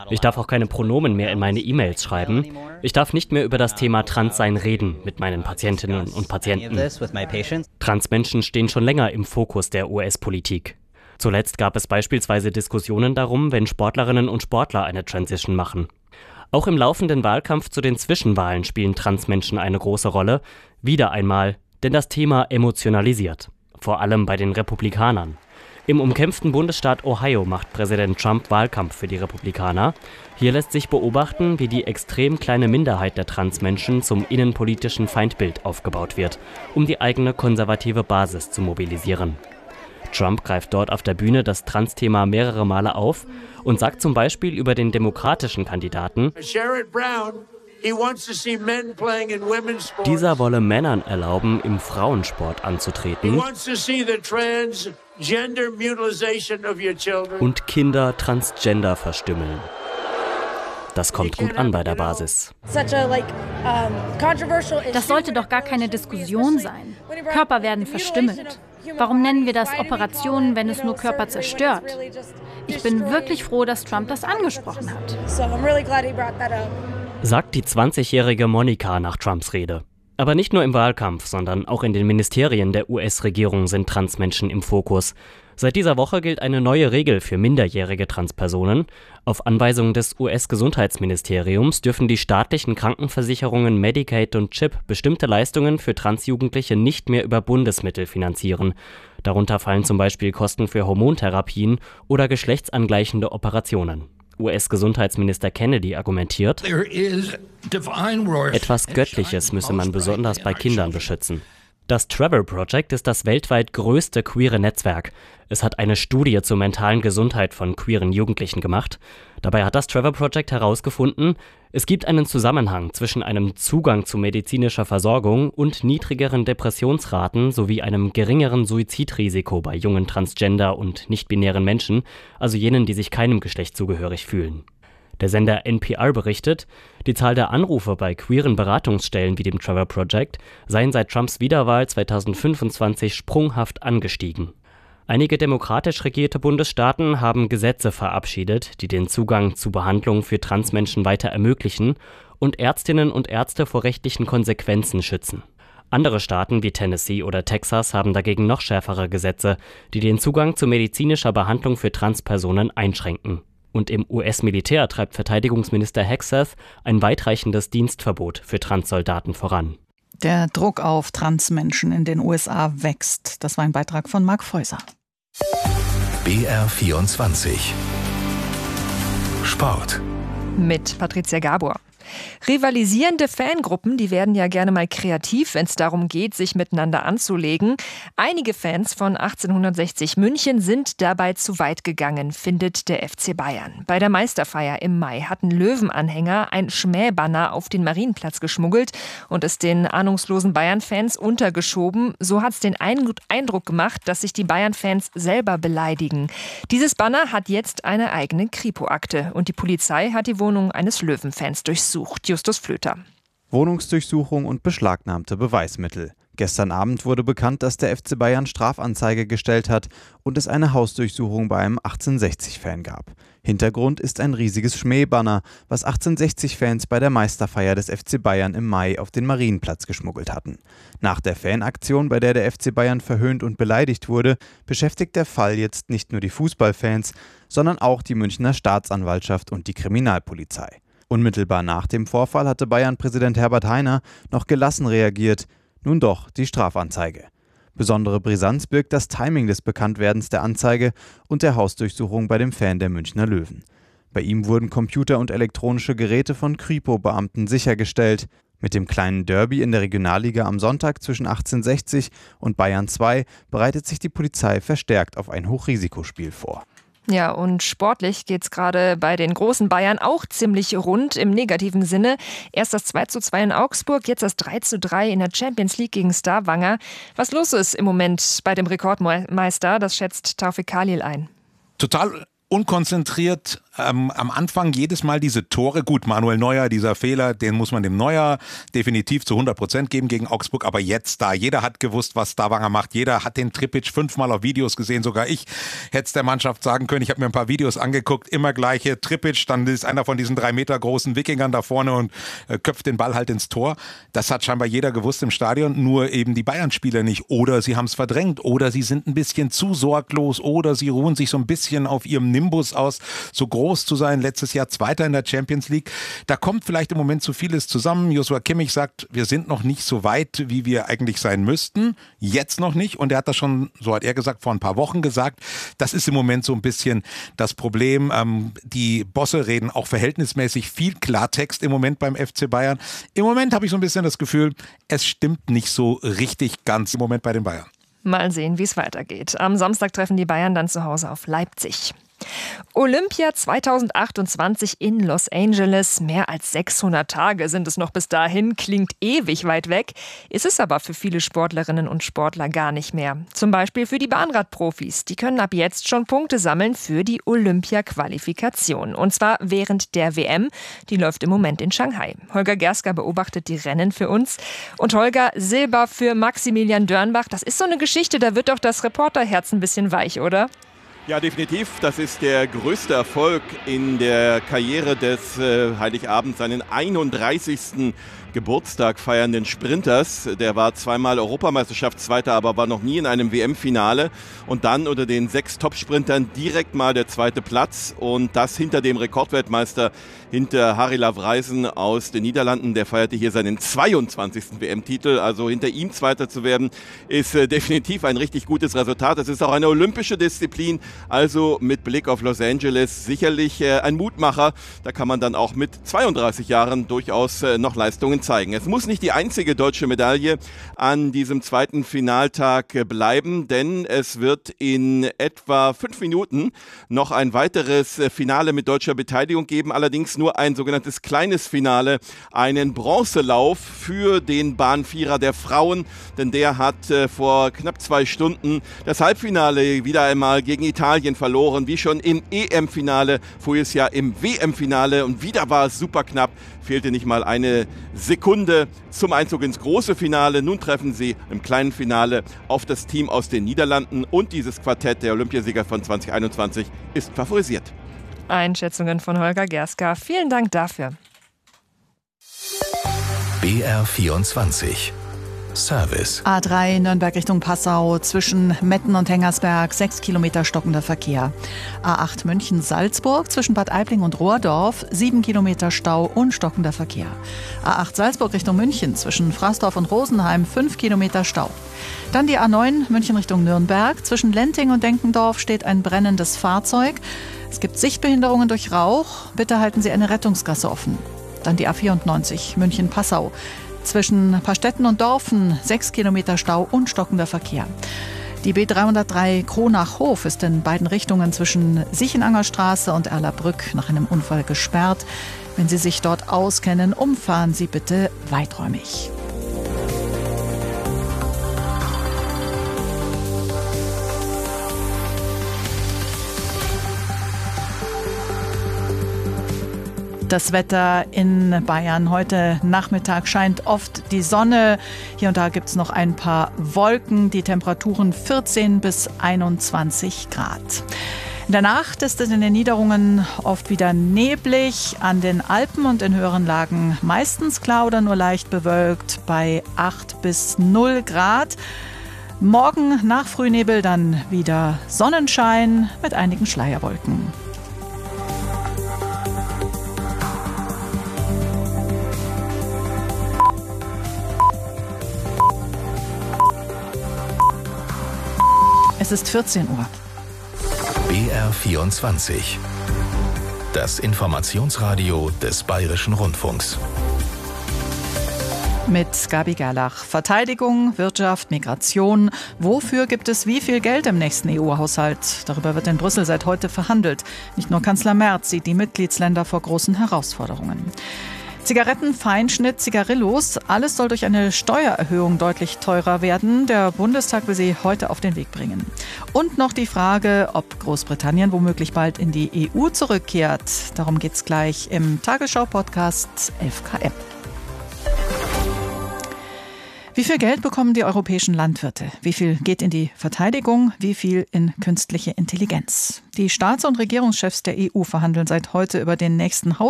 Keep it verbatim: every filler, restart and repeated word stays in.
Ich darf auch keine Pronomen mehr in meine E-Mails schreiben. Ich darf nicht mehr über das Thema Transsein reden mit meinen Patientinnen und Patienten. Transmenschen stehen schon länger im Fokus der U S-Politik. Zuletzt gab es beispielsweise Diskussionen darum, wenn Sportlerinnen und Sportler eine Transition machen. Auch im laufenden Wahlkampf zu den Zwischenwahlen spielen Transmenschen eine große Rolle. Wieder einmal, denn das Thema emotionalisiert. Vor allem bei den Republikanern. Im umkämpften Bundesstaat Ohio macht Präsident Trump Wahlkampf für die Republikaner. Hier lässt sich beobachten, wie die extrem kleine Minderheit der Transmenschen zum innenpolitischen Feindbild aufgebaut wird, um die eigene konservative Basis zu mobilisieren. Trump greift dort auf der Bühne das Trans-Thema mehrere Male auf und sagt zum Beispiel über den demokratischen Kandidaten, dieser wolle Männern erlauben, im Frauensport anzutreten und Kinder transgender verstümmeln. Das kommt gut an bei der Basis. Das sollte doch gar keine Diskussion sein. Körper werden verstümmelt. Warum nennen wir das Operationen, wenn es nur Körper zerstört? Ich bin wirklich froh, dass Trump das angesprochen hat. Sagt die zwanzigjährige Monica nach Trumps Rede. Aber nicht nur im Wahlkampf, sondern auch in den Ministerien der U S-Regierung sind Transmenschen im Fokus. Seit dieser Woche gilt eine neue Regel für minderjährige Transpersonen. Auf Anweisung des U S-Gesundheitsministeriums dürfen die staatlichen Krankenversicherungen Medicaid und CHIP bestimmte Leistungen für Transjugendliche nicht mehr über Bundesmittel finanzieren. Darunter fallen zum Beispiel Kosten für Hormontherapien oder geschlechtsangleichende Operationen. U S-Gesundheitsminister Kennedy argumentiert, etwas Göttliches müsse man besonders bei Kindern beschützen. Das Trevor Project ist das weltweit größte queere Netzwerk. Es hat eine Studie zur mentalen Gesundheit von queeren Jugendlichen gemacht. Dabei hat das Trevor Project herausgefunden, es gibt einen Zusammenhang zwischen einem Zugang zu medizinischer Versorgung und niedrigeren Depressionsraten sowie einem geringeren Suizidrisiko bei jungen Transgender- und nicht-binären Menschen, also jenen, die sich keinem Geschlecht zugehörig fühlen. Der Sender N P R berichtet, die Zahl der Anrufe bei queeren Beratungsstellen wie dem Trevor Project seien seit Trumps Wiederwahl zweitausendfünfundzwanzig sprunghaft angestiegen. Einige demokratisch regierte Bundesstaaten haben Gesetze verabschiedet, die den Zugang zu Behandlung für Transmenschen weiter ermöglichen und Ärztinnen und Ärzte vor rechtlichen Konsequenzen schützen. Andere Staaten wie Tennessee oder Texas haben dagegen noch schärfere Gesetze, die den Zugang zu medizinischer Behandlung für Transpersonen einschränken. Und im U S-Militär treibt Verteidigungsminister Hegseth ein weitreichendes Dienstverbot für Transsoldaten voran. Der Druck auf Transmenschen in den U S A wächst. Das war ein Beitrag von Marc Feuser. B R vierundzwanzig Sport mit Patricia Gabor. Rivalisierende Fangruppen, die werden ja gerne mal kreativ, wenn es darum geht, sich miteinander anzulegen. Einige Fans von achtzehnhundertsechzig München sind dabei zu weit gegangen, findet der F C Bayern. Bei der Meisterfeier im Mai hatten Löwenanhänger ein Schmähbanner auf den Marienplatz geschmuggelt und es den ahnungslosen Bayern-Fans untergeschoben. So hat es den Eindruck gemacht, dass sich die Bayern-Fans selber beleidigen. Dieses Banner hat jetzt eine eigene Kripo-Akte und die Polizei hat die Wohnung eines Löwenfans durchsucht. Justus Flöter. Wohnungsdurchsuchung und beschlagnahmte Beweismittel. Gestern Abend wurde bekannt, dass der F C Bayern Strafanzeige gestellt hat und es eine Hausdurchsuchung bei einem achtzehnhundertsechzig-Fan gab. Hintergrund ist ein riesiges Schmähbanner, was achtzehnhundertsechzig-Fans bei der Meisterfeier des F C Bayern im Mai auf den Marienplatz geschmuggelt hatten. Nach der Fanaktion, bei der der F C Bayern verhöhnt und beleidigt wurde, beschäftigt der Fall jetzt nicht nur die Fußballfans, sondern auch die Münchner Staatsanwaltschaft und die Kriminalpolizei. Unmittelbar nach dem Vorfall hatte Bayern-Präsident Herbert Hainer noch gelassen reagiert. Nun doch die Strafanzeige. Besondere Brisanz birgt das Timing des Bekanntwerdens der Anzeige und der Hausdurchsuchung bei dem Fan der Münchner Löwen. Bei ihm wurden Computer und elektronische Geräte von Kripo-Beamten sichergestellt. Mit dem kleinen Derby in der Regionalliga am Sonntag zwischen achtzehnhundertsechzig und Bayern zwei bereitet sich die Polizei verstärkt auf ein Hochrisikospiel vor. Ja, und sportlich geht's gerade bei den großen Bayern auch ziemlich rund im negativen Sinne. Erst das zwei zu zwei in Augsburg, jetzt das drei zu drei in der Champions League gegen Stavanger. Was los ist im Moment bei dem Rekordmeister, das schätzt Taufik Khalil ein. Total unkonzentriert. Ähm, am Anfang jedes Mal diese Tore. Gut, Manuel Neuer, dieser Fehler, den muss man dem Neuer definitiv zu hundert Prozent geben gegen Augsburg. Aber jetzt da, jeder hat gewusst, was Stavanger macht. Jeder hat den Tripic fünfmal auf Videos gesehen. Sogar ich hätte es der Mannschaft sagen können. Ich habe mir ein paar Videos angeguckt. Immer gleiche Tripic. Dann ist einer von diesen drei Meter großen Wikingern da vorne und äh, köpft den Ball halt ins Tor. Das hat scheinbar jeder gewusst im Stadion. Nur eben die Bayern-Spieler nicht. Oder sie haben es verdrängt. Oder sie sind ein bisschen zu sorglos. Oder sie ruhen sich so ein bisschen auf ihrem Nimbus aus. So groß zu sein, letztes Jahr Zweiter in der Champions League. Da kommt vielleicht im Moment zu vieles zusammen. Joshua Kimmich sagt, wir sind noch nicht so weit, wie wir eigentlich sein müssten. Jetzt noch nicht. Und er hat das schon, so hat er gesagt, vor ein paar Wochen gesagt. Das ist im Moment so ein bisschen das Problem. Ähm, die Bosse reden auch verhältnismäßig viel Klartext im Moment beim F C Bayern. Im Moment habe ich so ein bisschen das Gefühl, es stimmt nicht so richtig ganz im Moment bei den Bayern. Mal sehen, wie es weitergeht. Am Samstag treffen die Bayern dann zu Hause auf Leipzig. Olympia zweitausendachtundzwanzig in Los Angeles. Mehr als sechshundert Tage sind es noch bis dahin. Klingt ewig weit weg. Ist es aber für viele Sportlerinnen und Sportler gar nicht mehr. Zum Beispiel für die Bahnradprofis. Die können ab jetzt schon Punkte sammeln für die Olympia-Qualifikation. Und zwar während der W M. Die läuft im Moment in Shanghai. Holger Gerska beobachtet die Rennen für uns. Und Holger, Silber für Maximilian Dörnbach. Das ist so eine Geschichte, da wird doch das Reporterherz ein bisschen weich, oder? Ja, definitiv. Das ist der größte Erfolg in der Karriere des äh, Heiligabend, seinen einunddreißigsten Geburtstag feiernden Sprinters. Der war zweimal Europameisterschaftszweiter, aber war noch nie in einem W M-Finale. Und dann unter den sechs Top-Sprintern direkt mal der zweite Platz. Und das hinter dem Rekordweltmeister, hinter Harry Lavreisen aus den Niederlanden. Der feierte hier seinen zweiundzwanzigsten W M-Titel. Also hinter ihm Zweiter zu werden, ist äh, definitiv ein richtig gutes Resultat. Es ist auch eine olympische Disziplin. Also mit Blick auf Los Angeles sicherlich äh, ein Mutmacher. Da kann man dann auch mit zweiunddreißig Jahren durchaus äh, noch Leistungen zeigen. Es muss nicht die einzige deutsche Medaille an diesem zweiten Finaltag äh, bleiben, denn es wird in etwa fünf Minuten noch ein weiteres äh, Finale mit deutscher Beteiligung geben. Allerdings nur ein sogenanntes kleines Finale, einen Bronzelauf für den Bahnvierer der Frauen, denn der hat äh, vor knapp zwei Stunden das Halbfinale wieder einmal gegen Italien verloren, wie schon im E M-Finale, voriges Jahr im W M-Finale und wieder war es super knapp, fehlte nicht mal eine Sekunde zum Einzug ins große Finale. Nun treffen sie im kleinen Finale auf das Team aus den Niederlanden und dieses Quartett der Olympiasieger von zwanzig einundzwanzig ist favorisiert. Einschätzungen von Holger Gerska. Vielen Dank dafür. B R vierundzwanzig Service. A drei Nürnberg Richtung Passau, zwischen Metten und Hengersberg, sechs Kilometer stockender Verkehr. A acht München Salzburg, zwischen Bad Aibling und Rohrdorf, sieben Kilometer Stau und stockender Verkehr. A acht Salzburg Richtung München, zwischen Fraßdorf und Rosenheim, fünf Kilometer Stau. Dann die A neun München Richtung Nürnberg, zwischen Lenting und Denkendorf steht ein brennendes Fahrzeug. Es gibt Sichtbehinderungen durch Rauch, bitte halten Sie eine Rettungsgasse offen. Dann die A vierundneunzig München Passau. Zwischen Pastetten und Dorfen sechs Kilometer Stau und stockender Verkehr. Die B dreihundertdrei Kronach-Hof ist in beiden Richtungen zwischen Siechenanger Straße und Erlabrück nach einem Unfall gesperrt. Wenn Sie sich dort auskennen, umfahren Sie bitte weiträumig. Das Wetter in Bayern. Heute Nachmittag scheint oft die Sonne. Hier und da gibt es noch ein paar Wolken. Die Temperaturen vierzehn bis einundzwanzig Grad. In der Nacht ist es in den Niederungen oft wieder neblig. An den Alpen und in höheren Lagen meistens klar oder nur leicht bewölkt bei acht bis null Grad. Morgen nach Frühnebel dann wieder Sonnenschein mit einigen Schleierwolken. Es ist vierzehn Uhr. B R vierundzwanzig. Das Informationsradio des Bayerischen Rundfunks. Mit Gabi Gerlach. Verteidigung, Wirtschaft, Migration. Wofür gibt es wie viel Geld im nächsten E U-Haushalt? Darüber wird in Brüssel seit heute verhandelt. Nicht nur Kanzler Merz sieht die Mitgliedsländer vor großen Herausforderungen. Zigaretten, Feinschnitt, Zigarillos, alles soll durch eine Steuererhöhung deutlich teurer werden. Der Bundestag will sie heute auf den Weg bringen. Und noch die Frage, ob Großbritannien womöglich bald in die E U zurückkehrt. Darum geht's gleich im Tagesschau-Podcast elf K M. Wie viel Geld bekommen die europäischen Landwirte? Wie viel geht in die Verteidigung? Wie viel in künstliche Intelligenz? Die Staats- und Regierungschefs der E U verhandeln seit heute über den nächsten Haushalt.